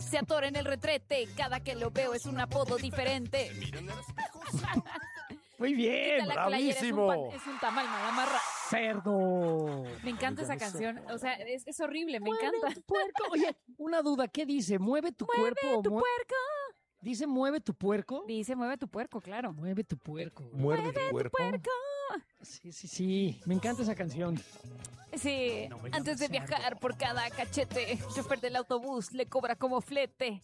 se atora en el retrete. Cada que lo veo es un apodo diferente. Muy bien, Quita la playera, bravísimo. es un tamal malamarra. cerdo. Me encanta esa Ya no sé. canción. O sea, es horrible, me Mueve encanta. tu puerco. Oye, una duda, ¿qué dice? ¿Mueve tu cuerpo? o Tu puerco. ¿Dice mueve tu puerco? Dice, mueve tu puerco, claro. Mueve tu puerco. Muerde tu cuerpo. Puerco. Sí. Me encanta esa canción. Sí, No me antes de llames viajar por cada cachete, el chofer del autobús le cobra como flete.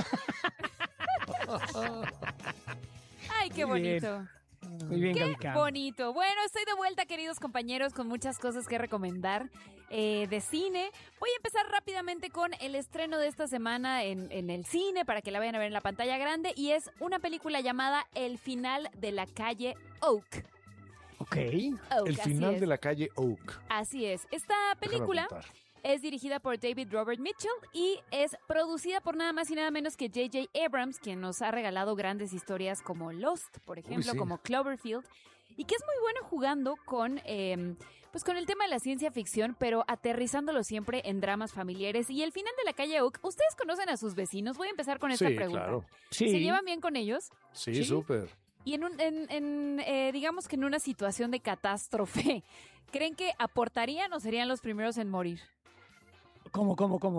Ay, qué Muy bien. bonito. Muy bien, Qué Gaby Cam. bonito. Bueno, estoy de vuelta, queridos compañeros, con muchas cosas que recomendar de cine. Voy a empezar rápidamente con el estreno de esta semana en el cine para que la vayan a ver en la pantalla grande. Y es una película llamada El final de la calle Oak. Ok. Oak, El así final es. de la calle Oak. Así es. Esta Déjame película apuntar. es dirigida por David Robert Mitchell y es producida por nada más y nada menos que J.J. Abrams, quien nos ha regalado grandes historias como Lost, por ejemplo, sí. como Cloverfield, y que es muy bueno jugando con, pues con el tema de la ciencia ficción, pero aterrizándolo siempre en dramas familiares. Y el final de la calle Oak, ¿ustedes conocen a sus vecinos? Voy a empezar con esta Sí, pregunta. claro. Sí. ¿Se llevan bien con ellos? Sí, Sí. súper. Y digamos que en una situación de catástrofe, ¿creen que aportarían o serían los primeros en morir? ¿Cómo?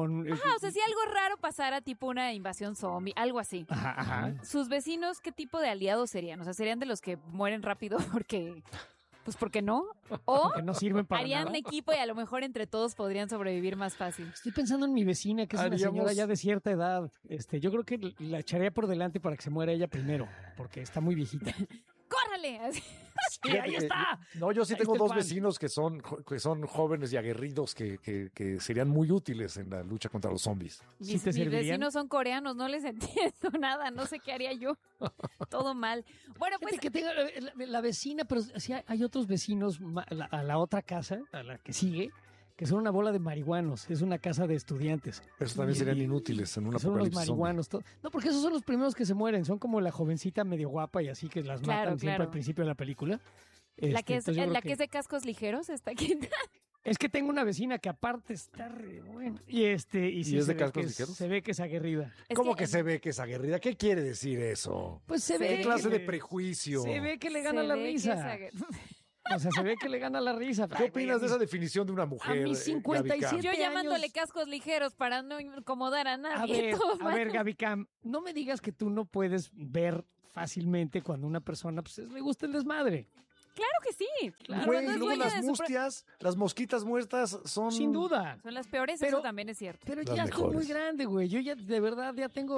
O sea, si algo raro pasara, tipo una invasión zombie, algo así. Ajá. ¿Sus vecinos qué tipo de aliados serían? O sea, ¿serían de los que mueren rápido porque... pues porque no? ¿O Que no sirven para harían nada. equipo y a lo mejor entre todos podrían sobrevivir más fácil? Estoy pensando en mi vecina, que es una Haríamos- señora ya de cierta edad. Yo creo que la echaría por delante para que se muera ella primero, porque está muy viejita. ¡Córrale! Así. Sí, ahí está. No, yo sí Ahí tengo está el dos pan. vecinos que son jóvenes y aguerridos que serían muy útiles en la lucha contra los zombies. ¿Sí Mis, te mis servirían? vecinos son coreanos, no les entiendo nada, no sé qué haría yo. Todo mal. Bueno, pues Fíjate que tenga la vecina, pero sí hay otros vecinos a la otra casa, a la que sigue, que son una bola de marihuanos. Es una casa de estudiantes. Esos también Y- serían y- inútiles en un Son unos apocalipsis zombie. marihuanos. No, porque esos son los primeros que se mueren. Son como la jovencita medio guapa y así que las Claro, matan siempre claro. al principio de la película. la que es, Entonces yo creo la que es de cascos ligeros está aquí. Es que tengo una vecina que aparte está re buena. Y sí ¿Y se es de ve cascos que ligeros? se ve que es aguerrida. Es ¿Cómo que se ve que es aguerrida? ¿Qué quiere decir eso? Pues se Se ve ve ¿Qué que clase de le- prejuicio? Se ve que le gana Se la ve que risa. es O sea, se ve que le gana la risa. ¿Qué opinas de esa definición de una mujer? a mis 57 Gaby Cam? Yo años- llamándole cascos ligeros para no incomodar a A nadie. ver, Todo a mal. ver, Gaby Cam, no me digas que tú no puedes ver fácilmente cuando una persona le gusta el desmadre. Claro que sí. Claro. Güey, Cuando es luego dueña las de su mustias, las mosquitas muertas son... Sin duda. Son las peores, Pero- eso también es cierto. Pero Las ya estoy muy mejores. grande, güey. Yo ya, de verdad,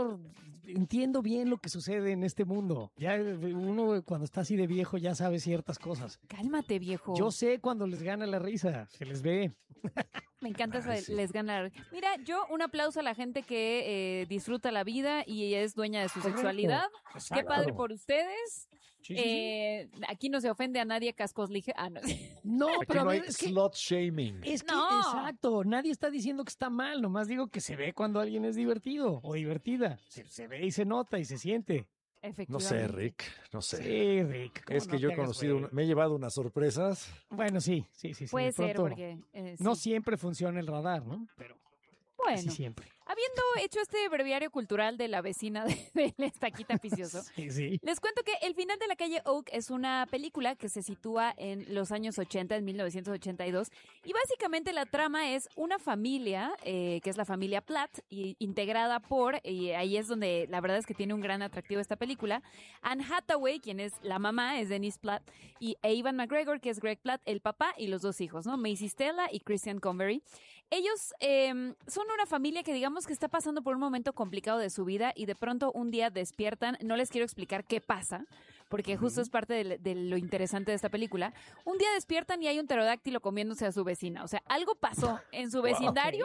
entiendo bien lo que sucede en este mundo. Ya uno cuando está así de viejo ya sabe ciertas cosas. Cálmate, viejo. Yo sé cuando les gana la risa, se les ve. Me encanta eso de sí. les ganar. Mira, yo un aplauso a la gente que disfruta la vida y es dueña de su Correcto. sexualidad. Qué Exacto. padre por ustedes. Sí, sí, sí. Aquí no se ofende a nadie cascos ligeros. Ah, no. No, Aquí pero a no hay ver, es que, slut shaming. No. exacto, nadie está diciendo que está mal, nomás digo que se ve cuando alguien es divertido o divertida. Se ve y se nota y se siente. No Efectivamente. sé, Rick, no sé. Sí, Rick. ¿cómo Es que no yo te he hagas, conocido, güey? me he llevado unas sorpresas. Bueno, sí. Puede de ser, pronto porque... no sí. siempre funciona el radar, ¿no? Pero casi Bueno, siempre. habiendo hecho este breviario cultural de la vecina de Estaquita Picioso, Sí. les cuento que El final de la calle Oak es una película que se sitúa en los años 80, en 1982, y básicamente la trama es una familia, que es la familia Platt, y integrada por, y ahí es donde la verdad es que tiene un gran atractivo esta película, Anne Hathaway, quien es la mamá, es Denise Platt, y Evan McGregor, que es Greg Platt, el papá, y los dos hijos, ¿no? Macy Stella y Christian Convery. Ellos son una familia que digamos que está pasando por un momento complicado de su vida y de pronto un día despiertan, no les quiero explicar qué pasa, porque justo es parte de lo interesante de esta película. Un día despiertan y hay un pterodáctilo comiéndose a su vecina. O sea, algo pasó en su vecindario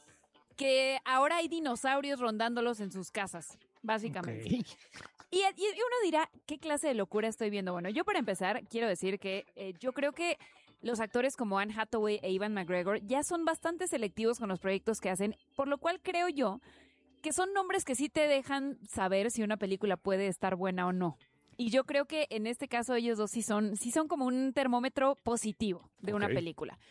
que ahora hay dinosaurios rondándolos en sus casas, básicamente. Ok. Y uno dirá, ¿qué clase de locura estoy viendo? Bueno, yo para empezar quiero decir que yo creo que los actores como Anne Hathaway e Evan McGregor ya son bastante selectivos con los proyectos que hacen, por lo cual creo yo que son nombres que sí te dejan saber si una película puede estar buena o no. Y yo creo que en este caso ellos dos sí son como un termómetro positivo de una Ok. película.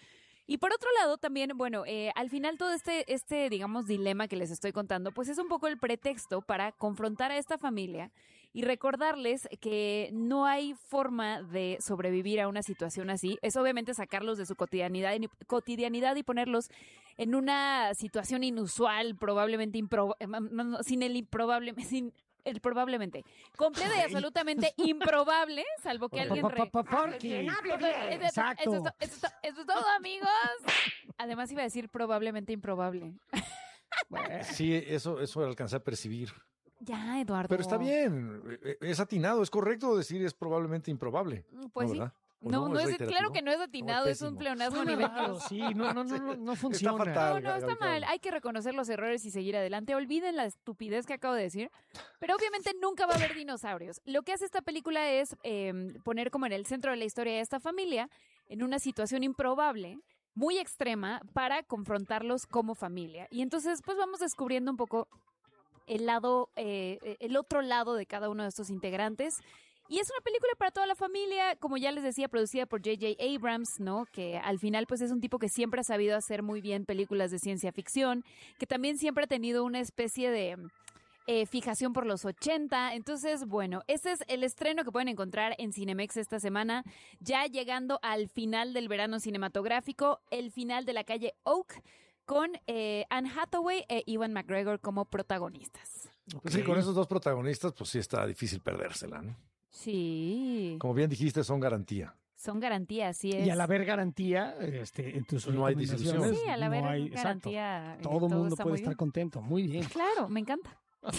Y por otro lado, también, bueno, al final todo este, digamos, dilema que les estoy contando, pues es un poco el pretexto para confrontar a esta familia y recordarles que no hay forma de sobrevivir a una situación así. Es obviamente sacarlos de su cotidianidad y ponerlos en una situación inusual, probablemente sin el probablemente. Completa y absolutamente improbable, salvo que alguien... Porque exacto. Eso es todo, amigos. Además iba a decir probablemente improbable. Sí, eso alcancé a percibir. Ya, Eduardo. Pero está bien, es atinado, es correcto decir es probablemente improbable. Pues ¿no, sí. verdad? ¿O No, es, reiterativo? claro que no es atinado, es un pésimo. pleonasmo a Suena nivel... raro, sí, no funciona. Está fatal. No, está mal. Hay que reconocer los errores y seguir adelante. Olviden la estupidez que acabo de decir. Pero obviamente nunca va a haber dinosaurios. Lo que hace esta película es poner como en el centro de la historia de esta familia en una situación improbable, muy extrema, para confrontarlos como familia. Y entonces, pues vamos descubriendo un poco el otro lado de cada uno de estos integrantes. Y es una película para toda la familia, como ya les decía, producida por J.J. Abrams, ¿no? Que al final pues es un tipo que siempre ha sabido hacer muy bien películas de ciencia ficción, que también siempre ha tenido una especie de fijación por los 80. Entonces, bueno, ese es el estreno que pueden encontrar en Cinemex esta semana, ya llegando al final del verano cinematográfico, el final de La Calle Oak, con Anne Hathaway e Ewan McGregor como protagonistas. Pues sí, con esos dos protagonistas, pues sí está difícil perdérsela, ¿no? Sí. Como bien dijiste, son garantía. Son garantías, sí es. Y al haber garantía, en tus No hay recomendaciones, desilusión. Sí, al no haber hay- exacto. garantía. Todo el mundo está puede muy estar bien. contento. Muy bien. Claro, me encanta.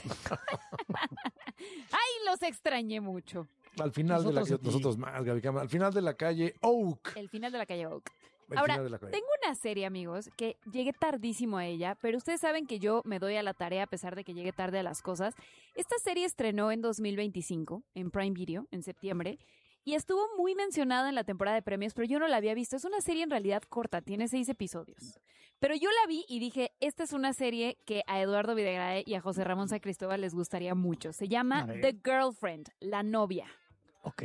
Ay, los extrañé mucho. Al final nosotros más, Gaby Cama, al final de La Calle Oak. El final de La Calle Oak. El Ahora, final de La Calle. tengo una serie, amigos, que llegué tardísimo a ella, pero ustedes saben que yo me doy a la tarea a pesar de que llegue tarde a las cosas. Esta serie estrenó en 2025, en Prime Video, en septiembre, y estuvo muy mencionada en la temporada de premios, pero yo no la había visto. Es una serie en realidad corta, tiene 6 episodios. Pero yo la vi y dije, esta es una serie que a Eduardo Videgaray y a José Ramón San Cristóbal les gustaría mucho. Se llama A ver. The Girlfriend, la novia. Ok.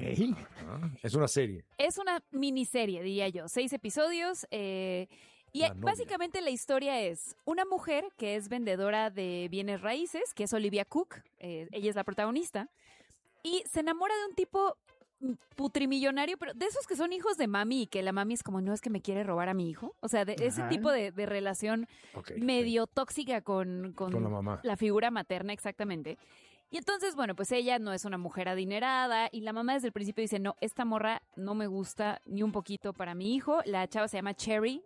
Es una serie. Es una miniserie, diría yo, 6 episodios. Y La novia. básicamente la historia es una mujer que es vendedora de bienes raíces, que es Olivia Cook, ella es la protagonista, y se enamora de un tipo putrimillonario, pero de esos que son hijos de mami y que la mami es como, no, es que me quiere robar a mi hijo. O sea, de ese Ajá. tipo de relación Ok, medio tóxica con Con la mamá. la figura materna, exactamente. Y entonces, bueno, pues ella no es una mujer adinerada y la mamá desde el principio dice, no, esta morra no me gusta ni un poquito para mi hijo. La chava se llama Cherry.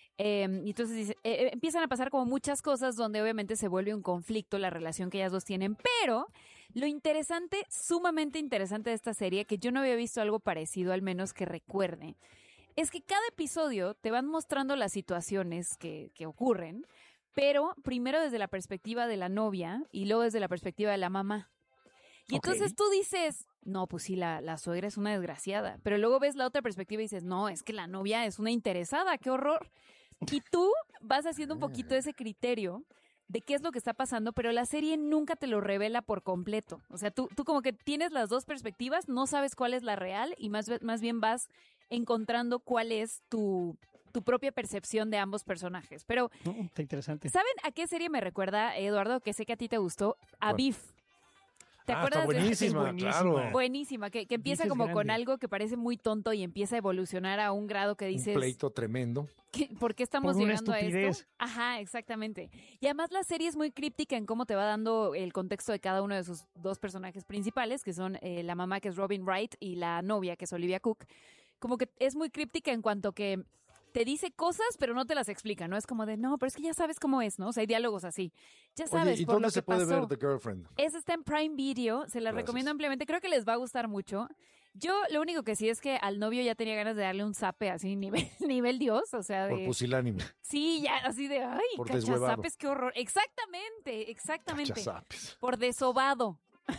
Y entonces dice, empiezan a pasar como muchas cosas donde obviamente se vuelve un conflicto la relación que ellas dos tienen, pero lo interesante, sumamente interesante de esta serie, que yo no había visto algo parecido, al menos que recuerde, es que cada episodio te van mostrando las situaciones que ocurren, pero primero desde la perspectiva de la novia y luego desde la perspectiva de la mamá. Y Ok. entonces tú dices, no, pues sí, la suegra es una desgraciada, pero luego ves la otra perspectiva y dices, no, es que la novia es una interesada, qué horror. Y tú vas haciendo un poquito ese criterio de qué es lo que está pasando, pero la serie nunca te lo revela por completo. O sea, tú como que tienes las dos perspectivas, no sabes cuál es la real y más bien vas encontrando cuál es tu propia percepción de ambos personajes. Pero, Está interesante. ¿saben a qué serie me recuerda, Eduardo? Que sé que a ti te gustó. A ¿Cuál? Beef. ¿Te acuerdas está de buenísima, buenísima. claro. Buenísima, que empieza Beef es como con grande. algo que parece muy tonto y empieza a evolucionar a un grado que Un dices, pleito tremendo. ¿por qué estamos Por una llegando a esto? estupidez. Ajá, exactamente. Y además la serie es muy críptica en cómo te va dando el contexto de cada uno de sus dos personajes principales, que son la mamá, que es Robin Wright, y la novia, que es Olivia Cook. Como que es muy críptica en cuanto que te dice cosas, pero no te las explica, ¿no? Es como de, no, pero es que ya sabes cómo es, ¿no? O sea, hay diálogos así. Ya sabes, Oye, ¿y por dónde lo se que puede pasó. ver The Girlfriend? Esa está en Prime Video, se la Gracias. recomiendo ampliamente, creo que les va a gustar mucho. Yo lo único que sí es que al novio ya tenía ganas de darle un zape así, nivel Dios, o sea, Por de... pusilánime. Sí, ya así de, ay, Por deshuevado. cachazapes, qué horror. Exactamente. Cachazapes. Por desobado,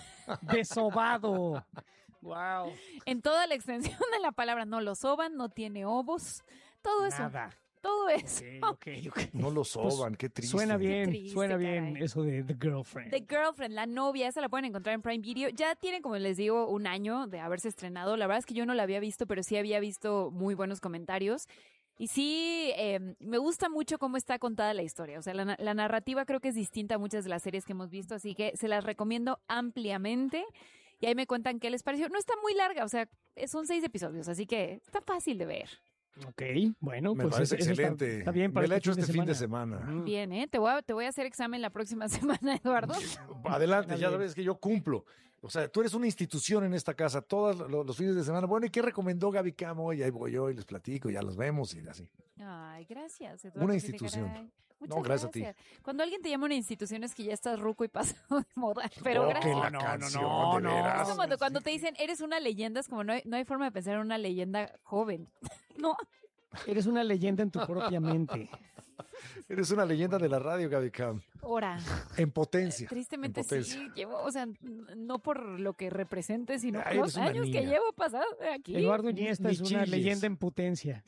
Desobado. Wow. en toda la extensión de la palabra. No lo soban, no tiene ovos, todo eso, Nada. todo eso. Ok. No lo soban, qué triste. Suena bien, triste, suena bien caray. eso de The Girlfriend. The Girlfriend, la novia, esa la pueden encontrar en Prime Video. Ya tiene, como les digo, un año de haberse estrenado. La verdad es que yo no la había visto, pero sí había visto muy buenos comentarios. Y sí, me gusta mucho cómo está contada la historia. O sea, la narrativa creo que es distinta a muchas de las series que hemos visto, así que se las recomiendo ampliamente. Y ahí me cuentan qué les pareció. No está muy larga, o sea, son 6 episodios, así que está fácil de ver. Ok, bueno, Me pues parece eso excelente. está bien para Me la he hecho este fin de semana. Bien, ¿eh? Te voy a hacer examen la próxima semana, Eduardo. Adelante, Está ya bien. sabes que yo cumplo. O sea, tú eres una institución en esta casa todos los fines de semana. Bueno, ¿y qué recomendó Gaby Camo? Y ahí voy yo y les platico, ya los vemos y así. Ay, gracias, Eduardo. Una Qué de institución. caray. Muchas No, gracias a ti. Cuando alguien te llama a una institución es que ya estás ruco y pasado de moda, pero Oh, gracias. que la No, canción, no, de no. veras. Es como cuando te dicen, eres una leyenda, es como no hay forma de pensar en una leyenda joven. No, Eres una leyenda en tu propia mente. Eres una leyenda de la radio, Gaby Cam. ahora. En potencia. Tristemente en potencia. sí, llevo, o sea, no por lo que represente, sino Ay, los eres una años que niña. llevo pasado aquí. Eduardo Iniesta Ni es una chilles. leyenda en potencia.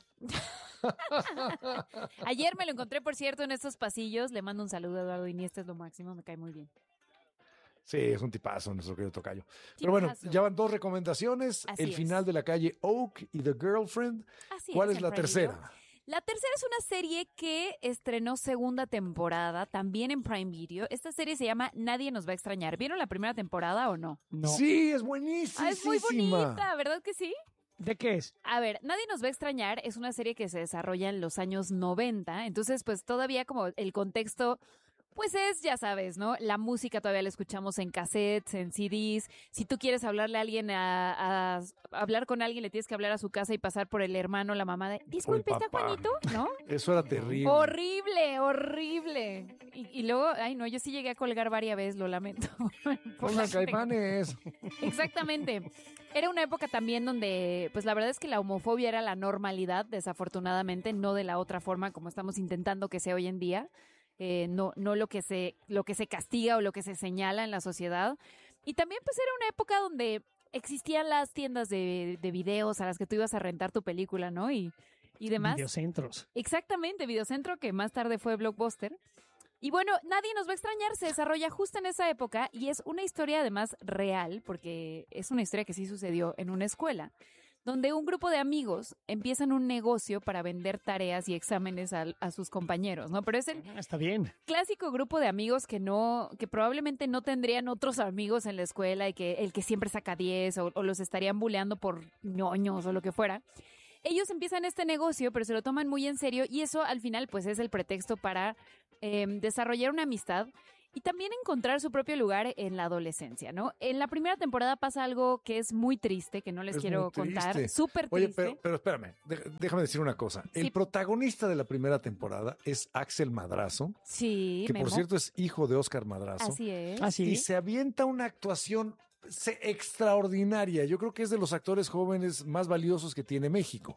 Ayer me lo encontré, por cierto, en estos pasillos. Le mando un saludo a Eduardo Iniesta, es lo máximo, me cae muy bien. Sí, es un tipazo nuestro querido tocayo. Pero bueno, Tipazo. ya van 2 recomendaciones. Así El es. final de la calle Oak y The Girlfriend. Así ¿Cuál es en la Prime tercera? Video. La tercera es una serie que estrenó segunda temporada, también en Prime Video. Esta serie se llama Nadie nos va a extrañar. ¿Vieron la primera temporada o no? No. Sí, es buenísima. Es muy bonita, ¿verdad que sí? ¿De qué es? A ver, Nadie nos va a extrañar es una serie que se desarrolla en los años 90, entonces pues todavía como el contexto pues es, ya sabes, ¿no? La música todavía la escuchamos en cassettes, en CDs. Si tú quieres hablarle a alguien, a hablar con alguien, le tienes que hablar a su casa y pasar por el hermano, la mamá de, disculpe, ¿está papá. Juanito? ¿No? Eso era terrible. Horrible, horrible. Y luego, ay no, yo sí llegué a colgar varias veces, lo lamento. Por la Pongan gente que- Caifanes. Exactamente. Era una época también donde, pues la verdad es que la homofobia era la normalidad, desafortunadamente, no de la otra forma como estamos intentando que sea hoy en día. No lo que se castiga o lo que se señala en la sociedad. Y también pues era una época donde existían las tiendas de videos a las que tú ibas a rentar tu película, ¿no? Y demás. Videocentros. Exactamente, Videocentro, que más tarde fue Blockbuster. Y bueno, Nadie nos va a extrañar, se desarrolla justo en esa época y es una historia además real, porque es una historia que sí sucedió en una escuela, donde un grupo de amigos empiezan un negocio para vender tareas y exámenes a sus compañeros, ¿no? Pero es el Está bien. clásico grupo de amigos que probablemente no tendrían otros amigos en la escuela y que el que siempre saca 10 o los estarían bulleando por ñoños o lo que fuera. Ellos empiezan este negocio, pero se lo toman muy en serio y eso al final pues es el pretexto para desarrollar una amistad y también encontrar su propio lugar en la adolescencia, ¿no? En la primera temporada pasa algo que es muy triste, que no les Es quiero muy contar, triste. súper Oye, triste. pero espérame, déjame decir una cosa. Sí. El protagonista de la primera temporada es Axel Madrazo, Sí, que por Memo. cierto es hijo de Óscar Madrazo. Así es. ¿Ah, sí? Y se avienta una actuación extraordinaria. Yo creo que es de los actores jóvenes más valiosos que tiene México.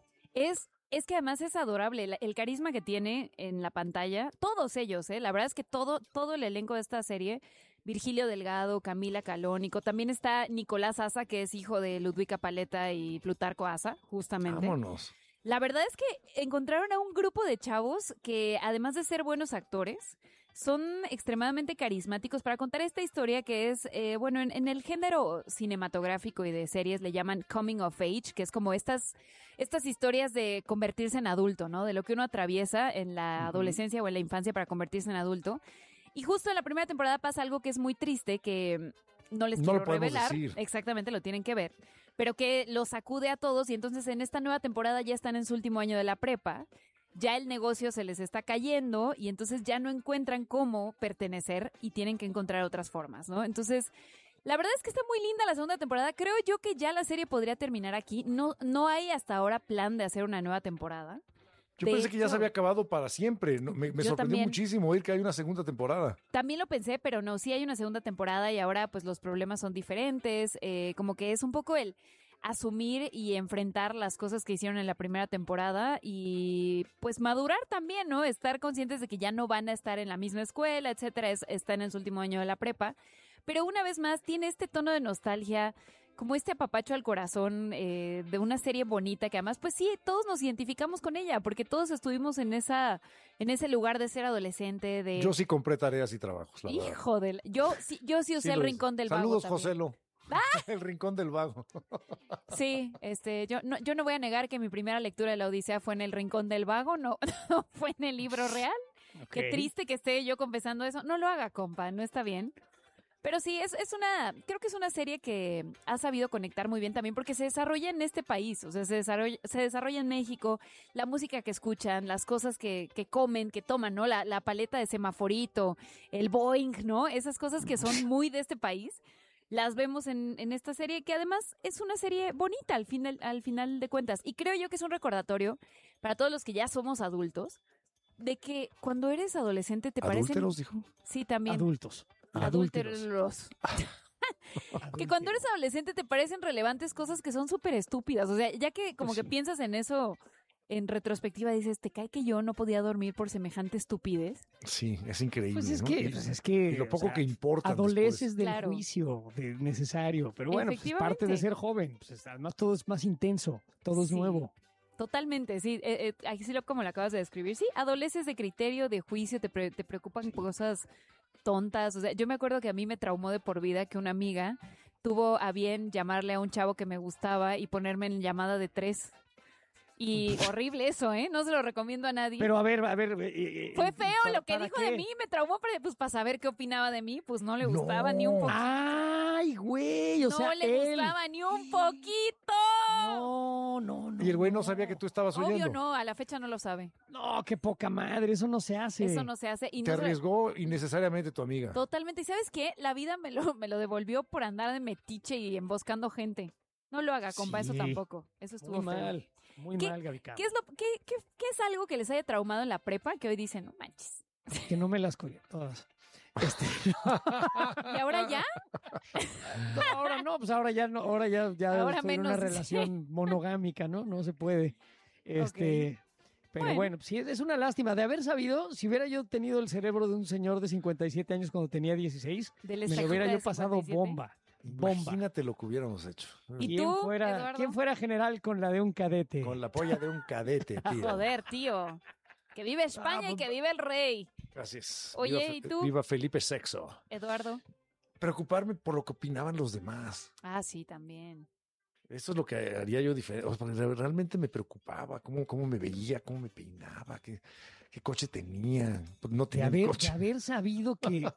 Es que además es adorable el carisma que tiene en la pantalla, todos ellos, la verdad es que todo el elenco de esta serie, Virgilio Delgado, Camila Calónico, también está Nicolás Asa, que es hijo de Ludwika Paleta y Plutarco Asa, justamente. Vámonos. La verdad es que encontraron a un grupo de chavos que, además de ser buenos actores, son extremadamente carismáticos para contar esta historia que es, bueno, en el género cinematográfico y de series le llaman coming of age, que es como estas historias de convertirse en adulto, ¿no? De lo que uno atraviesa en la adolescencia o en la infancia para convertirse en adulto. Y justo en la primera temporada pasa algo que es muy triste, que no les No quiero lo podemos revelar. decir. Exactamente, lo tienen que ver. Pero que los sacude a todos y entonces en esta nueva temporada ya están en su último año de la prepa. Ya el negocio se les está cayendo y entonces ya no encuentran cómo pertenecer y tienen que encontrar otras formas, ¿no? Entonces, la verdad es que está muy linda la segunda temporada. Creo yo que ya la serie podría terminar aquí. No hay hasta ahora plan de hacer una nueva temporada. Yo De pensé que ya hecho, se había acabado para siempre. No, me yo sorprendió también. muchísimo oír que hay una segunda temporada. También lo pensé, pero no, sí hay una segunda temporada y ahora pues los problemas son diferentes. Como que es un poco el asumir y enfrentar las cosas que hicieron en la primera temporada y pues madurar también, ¿no? Estar conscientes de que ya no van a estar en la misma escuela, etcétera, están en su último año de la prepa. Pero una vez más tiene este tono de nostalgia, como este apapacho al corazón de una serie bonita que además, pues sí, todos nos identificamos con ella porque todos estuvimos en ese lugar de ser adolescente, de... Yo sí compré tareas y trabajos, la verdad. Hijo del... Yo sí usé el lo rincón hice. del vago Saludos, también. Joselo. El Rincón del Vago. Sí, yo no voy a negar que mi primera lectura de la Odisea fue en El Rincón del Vago, no, no fue en el libro real. Qué Ok. triste que esté yo confesando eso. No lo haga, compa, no está bien. Pero sí, creo que es una serie que ha sabido conectar muy bien también porque se desarrolla en este país, o sea, se desarrolla en México, la música que escuchan, las cosas que comen, que toman, ¿no? La paleta de semaforito, el Boeing, ¿no? Esas cosas que son muy de este país, las vemos en esta serie que además es una serie bonita al final de cuentas. Y creo yo que es un recordatorio para todos los que ya somos adultos de que cuando eres adolescente te parecen... ¿Adúlteros, dijo? Sí, también. Adultos. Adúlteros. Que cuando eres adolescente te parecen relevantes cosas que son súper estúpidas. O sea, ya que como Pues que piensas en eso en retrospectiva, dices, ¿te cae que yo no podía dormir por semejante estupidez? Sí, es increíble. Pues ¿no? es que Y lo poco o sea, que importa. adoleces del Claro. juicio necesario. Pero bueno, pues es parte de Efectivamente. ser joven. Pues además todo es más intenso, todo es Sí. nuevo. Totalmente, sí. Así como lo acabas de describir. Sí, adoleces de criterio, de juicio, te preocupan cosas tontas. O sea, yo me acuerdo que a mí me traumó de por vida que una amiga tuvo a bien llamarle a un chavo que me gustaba y ponerme en llamada de 3. Y horrible eso, ¿eh? No se lo recomiendo a nadie. Pero a ver. Fue feo lo que ¿para dijo qué? de mí, me traumó, pero pues para saber qué opinaba de mí, pues no le gustaba ni un No. poquito. Ay, güey, o No sea, le él. gustaba ni un poquito. No. Y el güey no sabía que tú estabas Obvio oyendo. no, a la fecha no lo sabe. No, qué poca madre, eso no se hace. Eso no se hace. Y Te no se- arriesgó innecesariamente tu amiga. Totalmente. ¿Y sabes qué? La vida me lo devolvió por andar de metiche y emboscando gente. No lo haga, compa, eso Sí. tampoco. Eso estuvo Muy feo. mal, muy ¿Qué- mal, Gaby Cam. ¿Qué es algo que les haya traumado en la prepa que hoy dicen, no manches? Que no me las collé todas. ¿Y ahora ya? No, ahora no, pues ahora ya no, ahora ya Ahora estoy en una menos, sí. relación monogámica, ¿no? No se puede. Pero Bueno. bueno, sí, es una lástima. De haber sabido, si hubiera yo tenido el cerebro de un señor de 57 años cuando tenía 16, Del me lo estaquita hubiera de yo pasado 57. bomba. Bomba. Imagínate lo que hubiéramos hecho. ¿Y tú, fuera, Eduardo? ¿Quién fuera general con la de un cadete? Con la polla de un cadete, tío. Joder, tío. Que vive España y pues- que vive el rey. Gracias. Oye, Viva ¿y tú? Viva Felipe Sexo. Eduardo. Preocuparme por lo que opinaban los demás. Ah, sí, también. Eso es lo que haría yo diferente. O sea, porque realmente me preocupaba cómo me veía, cómo me peinaba, qué coche tenía. Pues no De tenía haber, coche. de haber sabido que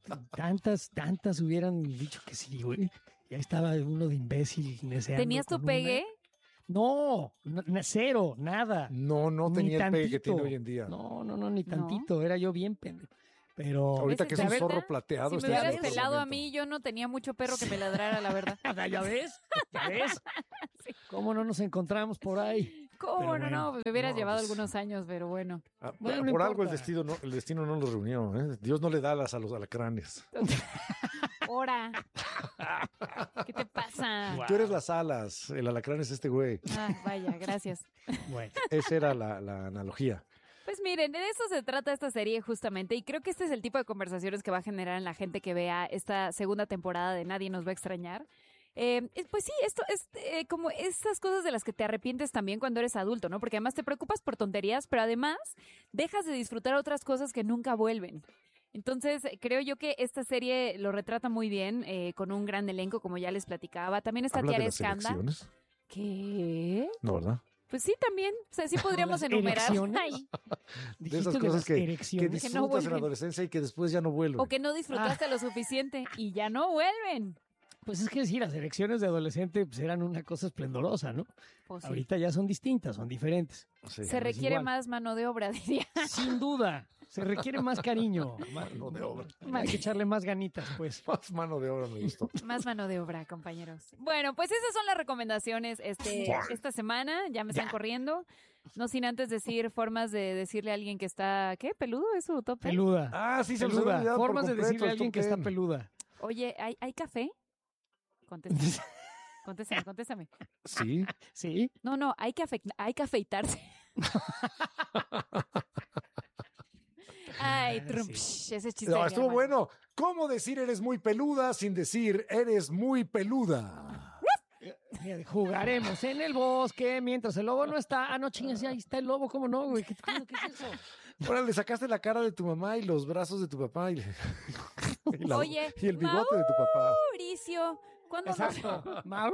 tantas hubieran dicho que sí, güey. Ya estaba uno de imbécil neceando ¿Tenías tu con una. pegue? No, cero, nada. No Ni tenía el pegue que tantito. tiene hoy en día. No, ni tantito. Era yo bien pendejo. Pero Ahorita ¿Ves? que es De un verdad, zorro plateado. Si me está hubieras en otro pelado a momento. mí, yo no tenía mucho perro que me ladrara, la verdad. ¿Ya ves? ¿Ya ves? ¿Cómo no nos encontramos por ahí? ¿Cómo Pero no? bueno. Me hubieras No, llevado pues- algunos años, pero bueno. Ah, Bueno, no por algo el importa. destino no los reunió. ¿Eh? Dios no le da alas a los alacranes. Ahora. ¿Qué te pasa? Guau. Tú eres las alas, el alacrán es este güey. Ah, vaya, gracias. Bueno, Esa era la analogía. Pues miren, de eso se trata esta serie justamente y creo que este es el tipo de conversaciones que va a generar en la gente que vea esta segunda temporada de Nadie nos va a extrañar. Pues sí, esto es como esas cosas de las que te arrepientes también cuando eres adulto, ¿no? Porque además te preocupas por tonterías, pero además dejas de disfrutar otras cosas que nunca vuelven. Entonces, creo yo que esta serie lo retrata muy bien, con un gran elenco, como ya les platicaba. También está ¿Habla de Tiara las Escanda. elecciones? ¿Qué? No, ¿verdad? Pues sí, también. O sea, sí podríamos ¿Las enumerar erecciones? ahí. De dijiste esas de cosas las que erecciones. Que no disfrutas en la vuelven. adolescencia y que después ya no vuelven. O que no disfrutaste lo suficiente y ya no vuelven. Pues es que sí, las elecciones de adolescente pues, eran una cosa esplendorosa, ¿no? Pues sí. Ahorita ya son distintas, son diferentes. Sí. Se es requiere igual. más mano de obra, diría. Sin duda, se requiere más cariño. Mano de obra. Hay que echarle más ganitas, pues. Más mano de obra me gustó. Más mano de obra, compañeros. Bueno, pues esas son las recomendaciones esta semana. Ya me están corriendo. No sin antes decir formas de decirle a alguien que está, ¿qué? ¿Peludo? ¿Es su top 10? Peluda. Ah, sí, se me había Peluda. olvidado por Formas de completo decirle a el alguien top que está 10. peluda. Oye, ¿hay café? Contéstame. Contéstame. Sí. ¿Sí? No, hay que afeitarse. Ay, Ah, Trump, sí. ese chiste. No, de mi estuvo hermano. bueno. ¿Cómo decir eres muy peluda sin decir eres muy peluda? Jugaremos en el bosque mientras el lobo no está. Ah, no, chingas, ahí está el lobo, ¿cómo no, güey? ¿Qué es eso? Ahora le sacaste la cara de tu mamá y los brazos de tu papá y, y Oye, y el bigote de tu papá. Mauricio, ¿Cuándo no? Exacto. Mau.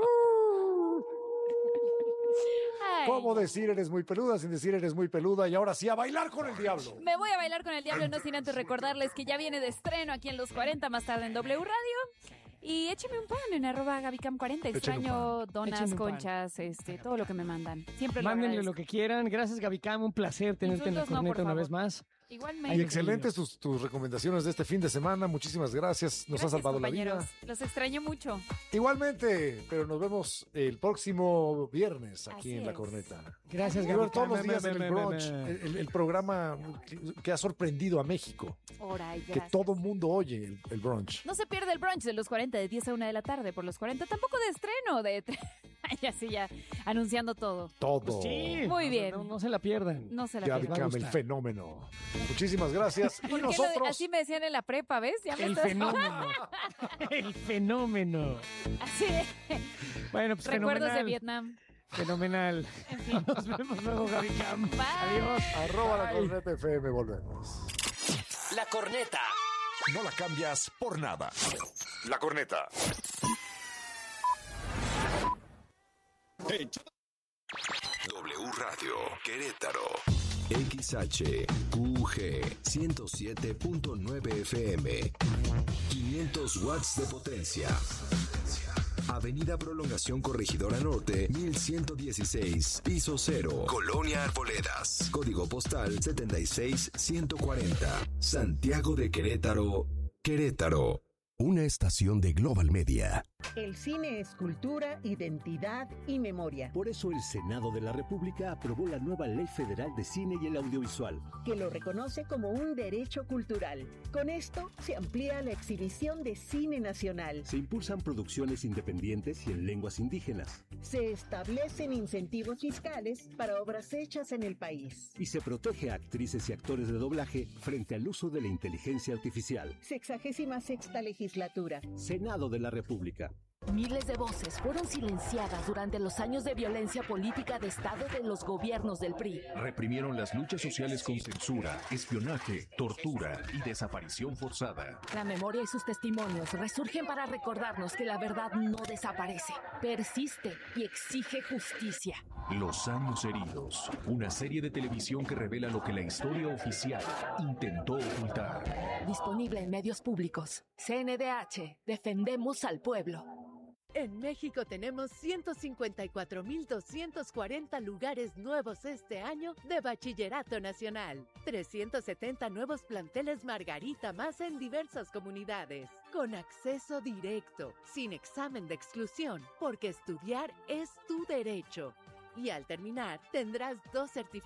Ay, ¿Cómo decir eres muy peluda sin decir eres muy peluda? Y ahora sí, a bailar con el diablo. me voy a bailar con el diablo, no sin antes recordarles que ya viene de estreno aquí en Los 40, más tarde en W Radio. Y écheme un pan en @GabyCam40. Extraño donas, Échenme un pan. conchas, todo lo que me mandan. Siempre lo Mándenle agradezco. lo que quieran. Gracias, Gabicam. Un placer tenerte en la Insultos no, corneta por una favor. vez más. Igualmente. Y excelentes tus recomendaciones de este fin de semana. Muchísimas gracias. Nos Gracias, ha salvado compañeros. la vida. Los extraño mucho. Igualmente, pero nos vemos el próximo viernes aquí Así en La es. Corneta. Gracias, Y ver Gabicam. todos los días en el brunch, el programa que ha sorprendido a México, Ora y que gracias. todo mundo oye el brunch. No se pierde el brunch de Los 40 de 10 a 1 de la tarde por Los 40. Tampoco de estreno. Ay, así ya, anunciando todo. Todo. Sí. Muy bien. No se la pierdan. No se la Ya pierdan. va a Bicam, el gustar. fenómeno. Muchísimas gracias. Y ¿Por qué nosotros. así me decían en la prepa, ¿ves? Ya me El estás- fenómeno. El fenómeno. Así de Bueno, pues recuerdos de fenomenal. Vietnam. Fenomenal. En fin. Nos vemos luego, Gabicam. Bye. Adiós. @La Corneta FM, volvemos. La Corneta. No la cambias por nada. La Corneta. W Radio Querétaro. XHQG 107.9 FM. 500 watts de potencia. Avenida Prolongación Corregidora Norte, 1116, piso 0, Colonia Arboledas. Código postal 76140. Santiago de Querétaro, Querétaro. Una estación de Global Media. El cine es cultura, identidad y memoria, Por eso el Senado de la República aprobó la nueva Ley Federal de Cine y el Audiovisual. que lo reconoce como un derecho cultural. Con esto se amplía la exhibición de cine nacional. Se impulsan producciones independientes y en lenguas indígenas. Se establecen incentivos fiscales para obras hechas en el país. Y se protege a actrices y actores de doblaje frente al uso de la inteligencia artificial. 66ª legislatura. Senado de la República. Miles de voces fueron silenciadas durante los años de violencia política de Estado de los gobiernos del PRI. Reprimieron las luchas sociales con censura, espionaje, tortura y desaparición forzada. La memoria y sus testimonios resurgen para recordarnos que la verdad no desaparece, persiste y exige justicia. Los años heridos. Una serie de televisión que revela lo que la historia oficial intentó ocultar. Disponible en medios públicos. CNDH, defendemos al pueblo. En México tenemos 154.240 lugares nuevos este año de Bachillerato Nacional. 370 nuevos planteles Margarita más en diversas comunidades. Con acceso directo, sin examen de exclusión, porque estudiar es tu derecho. Y al terminar, tendrás 2 certificados